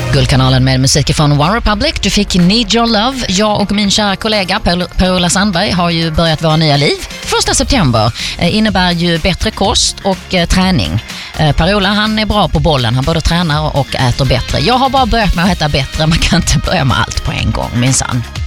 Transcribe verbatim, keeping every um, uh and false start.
Guldkanalen med musik från One Republic. Du fick Need Your Love. Jag och min kära kollega Per-Ola Sandberg har ju börjat våra nya liv. Första september eh, innebär ju bättre kost och eh, träning. Eh, Per-Ola, han är bra på bollen. Han både tränar och äter bättre. Jag har bara börjat med att äta bättre. Man kan inte börja med allt på en gång, minsann.